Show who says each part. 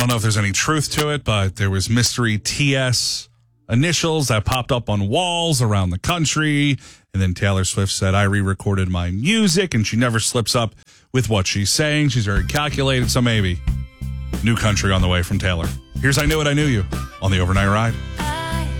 Speaker 1: don't know if there's any truth to it, but there was mystery TS initials that popped up on walls around the country. And then Taylor Swift said, I re-recorded my music, and she never slips up with what she's saying. She's very calculated, so maybe new country on the way from Taylor. Here's I Knew It, I Knew You on the Overnight Ride.